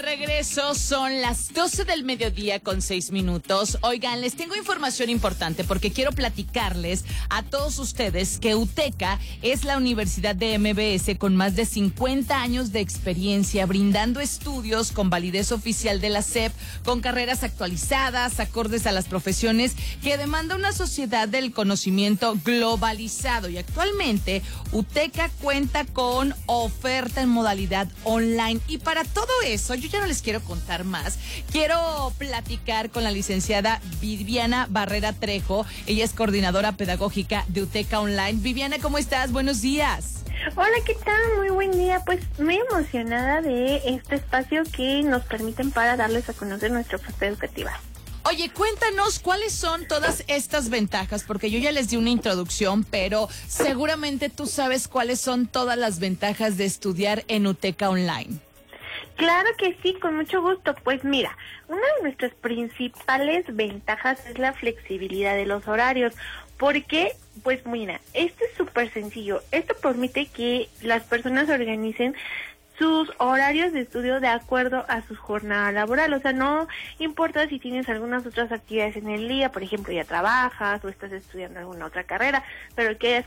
regreso, son las 12 del mediodía con 6 minutos. Oigan, les tengo información importante porque quiero platicarles a todos ustedes que UTECA es la universidad de MBS con más de 50 años de experiencia brindando estudios con validez oficial de la SEP, con carreras actualizadas, acordes a las profesiones que demanda una sociedad del conocimiento globalizado. Y actualmente UTECA cuenta con oferta en modalidad online. Y para todo eso, yo ya no les quiero contar más. Quiero platicar con la licenciada Viviana Barrera Trejo. Ella es coordinadora pedagógica de UTECA Online. Viviana, ¿cómo estás? Buenos días. Hola, ¿qué tal? Muy buen día. Pues muy emocionada de este espacio que nos permiten para darles a conocer nuestra oferta educativa. Oye, cuéntanos cuáles son todas estas ventajas, porque yo ya les di una introducción, pero seguramente tú sabes cuáles son todas las ventajas de estudiar en UTECA Online. Claro que sí, con mucho gusto. Pues mira, una de nuestras principales ventajas es la flexibilidad de los horarios. Porque, pues mira, esto es súper sencillo. Esto permite que las personas organicen sus horarios de estudio de acuerdo a su jornada laboral. O sea, no importa si tienes algunas otras actividades en el día, por ejemplo, ya trabajas o estás estudiando alguna otra carrera, pero quieres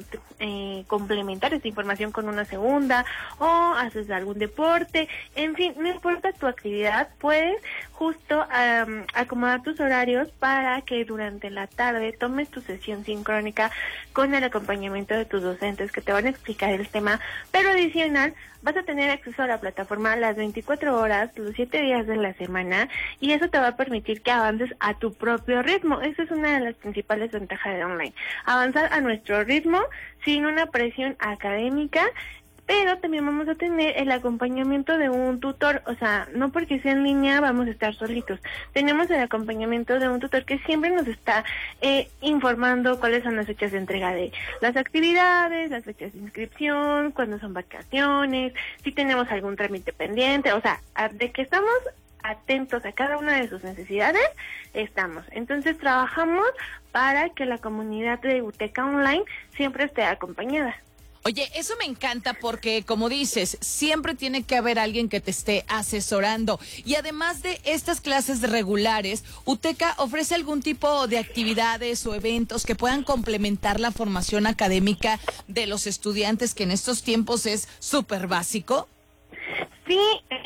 complementar esta información con una segunda o haces algún deporte, en fin, no importa tu actividad, puedes justo acomodar tus horarios para que durante la tarde tomes tu sesión sincrónica con el acompañamiento de tus docentes que te van a explicar el tema, pero adicional vas a tener acceso a la plataforma las 24 horas, los 7 días de la semana, y eso te va a permitir que avances a tu propio ritmo. Esa es una de las principales ventajas de online. Avanzar a nuestro ritmo sin una presión académica, pero también vamos a tener el acompañamiento de un tutor. O sea, no porque sea en línea vamos a estar solitos. Tenemos el acompañamiento de un tutor que siempre nos está informando cuáles son las fechas de entrega de las actividades, las fechas de inscripción, cuándo son vacaciones, si tenemos algún trámite pendiente. O sea, de que estamos atentos a cada una de sus necesidades, estamos. Entonces trabajamos para que la comunidad de UTECA Online siempre esté acompañada. Oye, eso me encanta porque, como dices, siempre tiene que haber alguien que te esté asesorando. Y además de estas clases regulares, UTECA ofrece algún tipo de actividades o eventos que puedan complementar la formación académica de los estudiantes, que en estos tiempos es súper básico. Sí,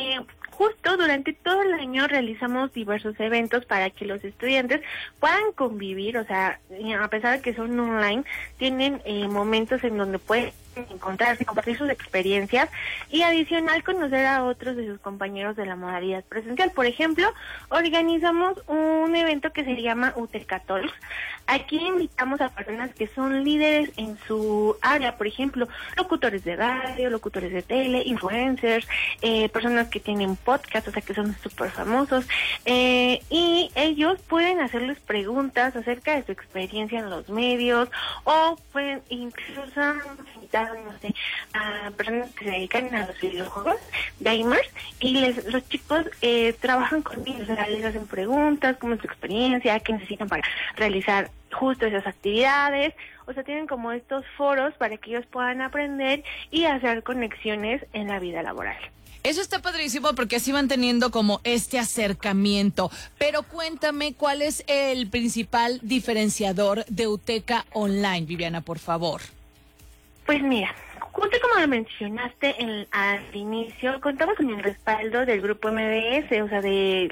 justo durante todo el año realizamos diversos eventos para que los estudiantes puedan convivir. O sea, a pesar de que son online, tienen momentos en donde pueden encontrarse, compartir sus experiencias y adicional conocer a otros de sus compañeros de la modalidad presencial. Por ejemplo, organizamos un evento que se llama UTECA Talks. Aquí invitamos a personas que son líderes en su área, por ejemplo, locutores de radio, locutores de tele, influencers, personas que tienen podcast, o sea que son súper famosos, y ellos pueden hacerles preguntas acerca de su experiencia en los medios, o pueden incluso invitar, no sé, a personas que se dedican a los videojuegos, gamers, y los chicos trabajan con ellos, o sea, les hacen preguntas, cómo es su experiencia, qué necesitan para realizar justo esas actividades. O sea, tienen como estos foros para que ellos puedan aprender y hacer conexiones en la vida laboral. Eso está padrísimo porque así van teniendo como este acercamiento. Pero cuéntame, ¿cuál es el principal diferenciador de UTECA Online, Viviana, por favor? Pues mira, justo como lo mencionaste al inicio, contamos con el respaldo del grupo MBS, o sea, de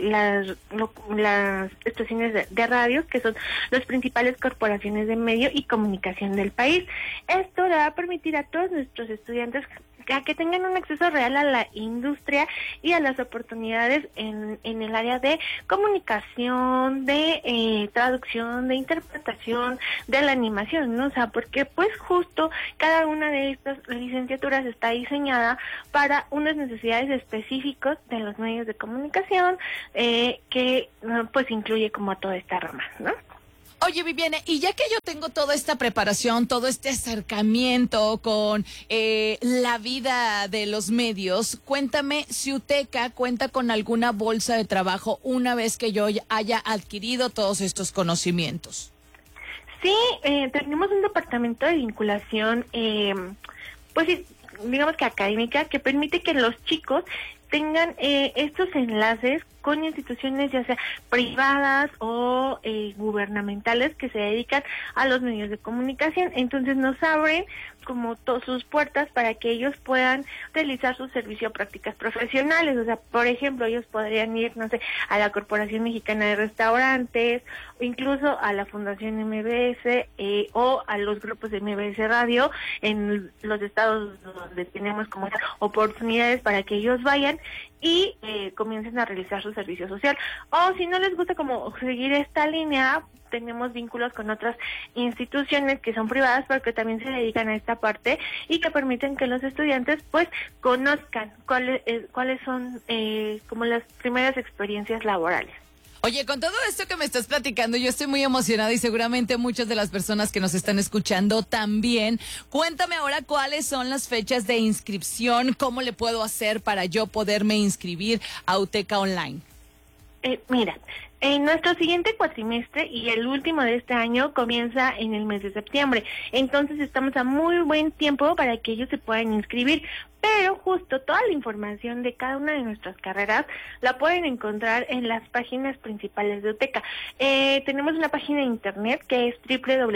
las estaciones de radio, que son las principales corporaciones de medio y comunicación del país. Esto le va a permitir a todos nuestros estudiantes a que tengan un acceso real a la industria y a las oportunidades en el área de comunicación, de traducción, de interpretación, de la animación, ¿no? O sea, porque pues justo cada una de estas licenciaturas está diseñada para unas necesidades específicas de los medios de comunicación, que pues incluye como toda esta rama, ¿no? Oye, Viviana, y ya que yo tengo toda esta preparación, todo este acercamiento con la vida de los medios, cuéntame si UTECA cuenta con alguna bolsa de trabajo una vez que yo haya adquirido todos estos conocimientos. Sí, tenemos un departamento de vinculación, pues digamos que académica, que permite que los chicos tengan estos enlaces con instituciones ya sea privadas o gubernamentales que se dedican a los medios de comunicación. Entonces nos abren como sus puertas para que ellos puedan realizar su servicio a prácticas profesionales. O sea, por ejemplo, ellos podrían ir, no sé, a la Corporación Mexicana de Restaurantes, o incluso a la Fundación MBS o a los grupos de MBS Radio en los estados donde tenemos como oportunidades para que ellos vayan y comiencen a realizar su servicio social. O si no les gusta como seguir esta línea, tenemos vínculos con otras instituciones que son privadas pero que también se dedican a esta parte y que permiten que los estudiantes pues conozcan cuáles son como las primeras experiencias laborales. Oye, con todo esto que me estás platicando, yo estoy muy emocionada y seguramente muchas de las personas que nos están escuchando también. Cuéntame ahora cuáles son las fechas de inscripción, cómo le puedo hacer para yo poderme inscribir a UTECA Online. Mira, nuestro siguiente cuatrimestre y el último de este año comienza en el mes de septiembre. Entonces estamos a muy buen tiempo para que ellos se puedan inscribir. Pero justo toda la información de cada una de nuestras carreras la pueden encontrar en las páginas principales de UTECA. Tenemos una página de internet que es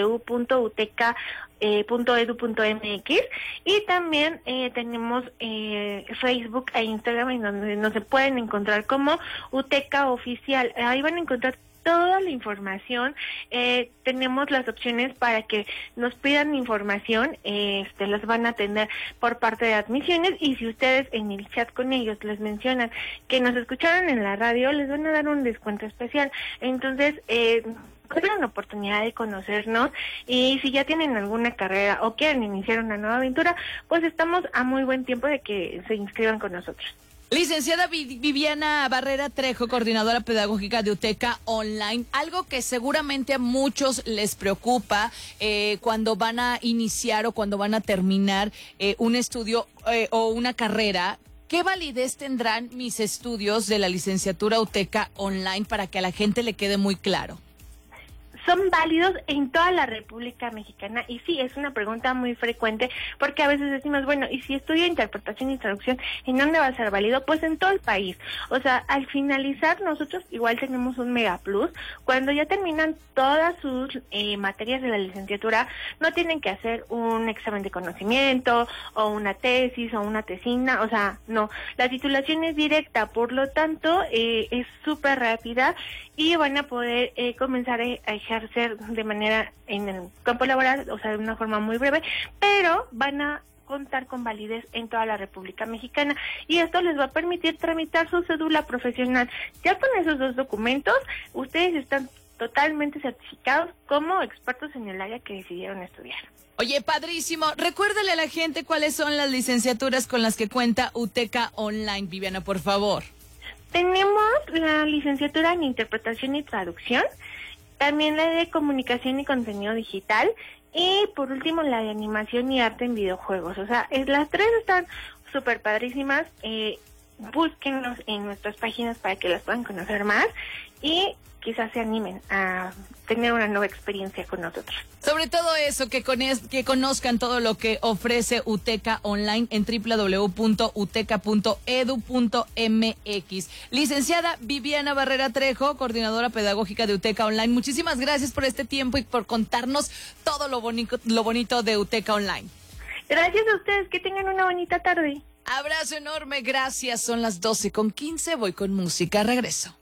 www.uteca.edu.mx y también tenemos Facebook e Instagram en donde nos se pueden encontrar como UTECA Oficial. Ahí van a encontrar toda la información. Tenemos las opciones para que nos pidan información, las van a atender por parte de admisiones, y si ustedes en el chat con ellos les mencionan que nos escucharon en la radio, les van a dar un descuento especial. Entonces, tengan la oportunidad de conocernos, y si ya tienen alguna carrera o quieren iniciar una nueva aventura, pues estamos a muy buen tiempo de que se inscriban con nosotros. Licenciada Viviana Barrera Trejo, coordinadora pedagógica de UTECA Online, algo que seguramente a muchos les preocupa cuando van a iniciar o cuando van a terminar un estudio o una carrera. ¿Qué validez tendrán mis estudios de la licenciatura UTECA Online para que a la gente le quede muy claro? Son válidos en toda la República Mexicana, y sí, es una pregunta muy frecuente porque a veces decimos, bueno, y si estudio interpretación y traducción, ¿en dónde va a ser válido? Pues en todo el país. O sea, al finalizar nosotros igual tenemos un mega plus. Cuando ya terminan todas sus materias de la licenciatura, no tienen que hacer un examen de conocimiento o una tesis o una tesina, o sea, no, la titulación es directa, por lo tanto es súper rápida y van a poder comenzar a ejercer de manera en el campo laboral, o sea, de una forma muy breve, pero van a contar con validez en toda la República Mexicana, y esto les va a permitir tramitar su cédula profesional. Ya con esos dos documentos, ustedes están totalmente certificados como expertos en el área que decidieron estudiar. Oye, padrísimo. Recuérdale a la gente cuáles son las licenciaturas con las que cuenta UTECA Online, Viviana, por favor. Tenemos la licenciatura en Interpretación y Traducción, también la de Comunicación y Contenido Digital, y por último la de Animación y Arte en Videojuegos. O sea, las tres están súper padrísimas. Búsquenlos en nuestras páginas para que las puedan conocer más y quizás se animen a tener una nueva experiencia con nosotros. Sobre todo eso, que conozcan todo lo que ofrece UTECA Online en www.uteca.edu.mx. Licenciada Viviana Barrera Trejo, coordinadora pedagógica de UTECA Online, muchísimas gracias por este tiempo y por contarnos todo lo bonito de UTECA Online. Gracias a ustedes, que tengan una bonita tarde. Abrazo enorme, gracias. Son las 12:15, voy con música, regreso.